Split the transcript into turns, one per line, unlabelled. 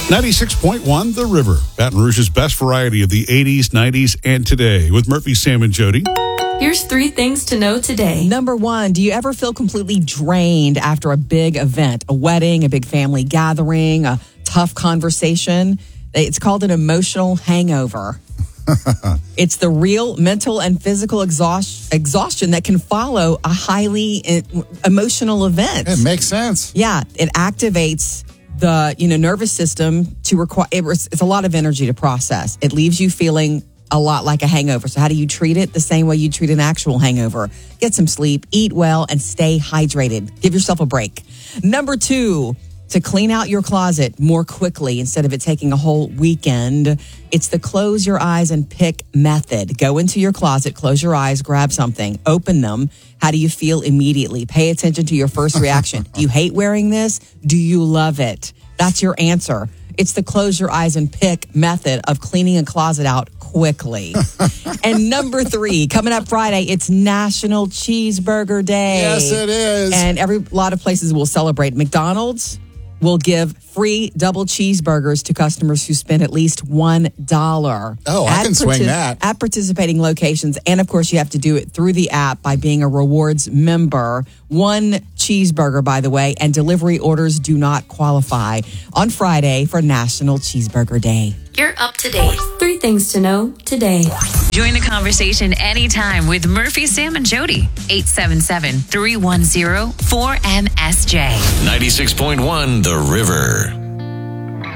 96.1 The River, Baton Rouge's best variety of the 80s, 90s, and today with Murphy, Sam, and Jody.
Here's 3 things to know today.
Number 1, do you ever feel completely drained after a big event, a wedding, a big family gathering, a tough conversation? It's called an emotional hangover. It's the real mental and physical exhaustion that can follow a highly emotional event.
It makes sense.
Yeah, it activates the nervous system to require. It's a lot of energy to process. It leaves you feeling a lot like a hangover. So how do you treat it? The same way you treat an actual hangover. Get some sleep, eat well, and stay hydrated. Give yourself a break. Number 2, to clean out your closet more quickly instead of it taking a whole weekend. It's the close your eyes and pick method. Go into your closet, close your eyes, grab something, open them. How do you feel immediately? Pay attention to your first reaction. Do you hate wearing this? Do you love it? That's your answer. It's the close your eyes and pick method of cleaning a closet out quickly. And number 3, coming up Friday, it's National Cheeseburger Day.
Yes, it is.
And a lot of places will celebrate. McDonald's will give free double cheeseburgers to customers who spend at least $1.
Oh, I can swing that.
At participating locations. And, of course, you have to do it through the app by being a rewards member. 1 cheeseburger, by the way, and delivery orders do not qualify on Friday for National Cheeseburger Day.
You're up to date. 3 things to know today.
Join the conversation anytime with Murphy, Sam, and Jody. 877-310-4MSJ.
96.1 The River.